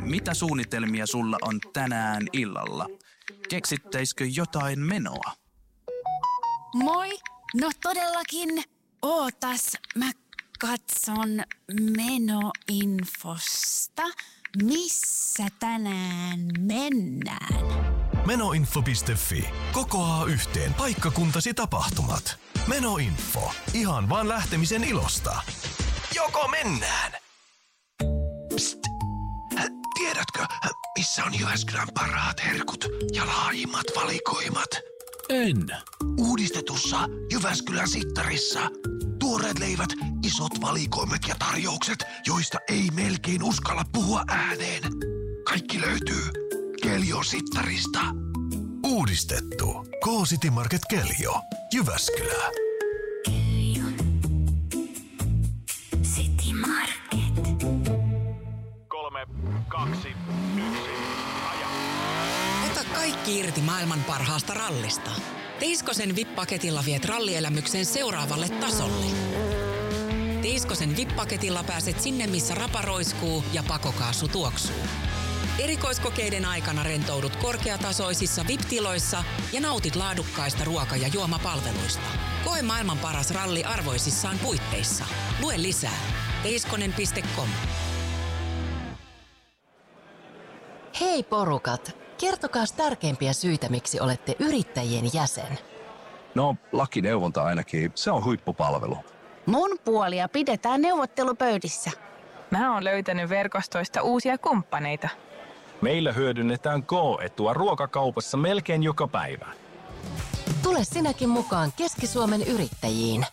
Mitä suunnitelmia sulla on tänään illalla? Keksittäisikö jotain menoa? Moi! No todellakin. Ootas, mä katson menoinfosta. Missä tänään mennään? Menoinfo.fi kokoaa yhteen paikkakuntasi tapahtumat. Menoinfo. Ihan vaan lähtemisen ilosta. Joko mennään? Psst. Tiedätkö, missä on Jyväskylän parhaat herkut ja laajimmat valikoimat? En. Uudistetussa Jyväskylän Sittarissa. Tuoreet leivät, isot valikoimet ja tarjoukset, joista ei melkein uskalla puhua ääneen. Kaikki löytyy Keljon Sittarista. Uudistettu K-City Market Keljo, Jyväskylä. Keljon City Market. 3, 2, 1, aja. Ota kaikki irti maailman parhaasta rallista. Tiiskosen VIP-paketilla viet rallielämyksen seuraavalle tasolle. Tiiskosen VIP-paketilla pääset sinne, missä rapa roiskuu ja pakokaasu tuoksuu. Erikoiskokeiden aikana rentoudut korkeatasoisissa VIP-tiloissa ja nautit laadukkaista ruoka- ja juomapalveluista. Koe maailman paras ralli arvoisissaan puitteissa. Lue lisää. Teiskonen.com. Hei porukat! Kertokaa tärkeimpiä syitä, miksi olette yrittäjien jäsen. No, lakineuvonta ainakin. Se on huippupalvelu. Mun puolia pidetään neuvottelupöydissä. Mä oon löytänyt verkostoista uusia kumppaneita. Meillä hyödynnetään K-etua ruokakaupassa melkein joka päivä. Tule sinäkin mukaan Keski-Suomen yrittäjiin.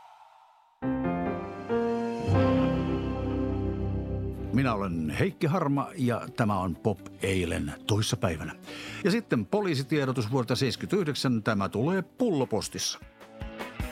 Minä olen Heikki Harma ja tämä on Pop eilen toissapäivänä. Ja sitten poliisitiedotus vuodelta 1979, tämä tulee pullopostissa.